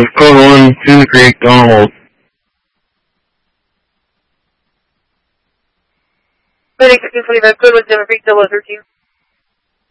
code 1, Tuna Creek, on hold. Medic 225, code 1, Denver Creek, 0013.